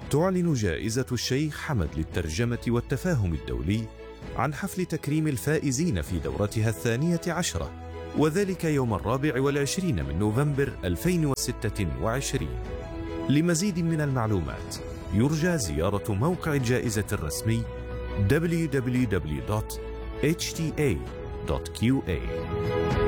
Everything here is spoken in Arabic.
تعلن جائزة الشيخ حمد للترجمة والتفاهم الدولي عن حفل تكريم الفائزين في دورتها 12، وذلك يوم 24 من نوفمبر 2026. لمزيد من المعلومات يرجى زيارة موقع الجائزة الرسمي www.hta.qa.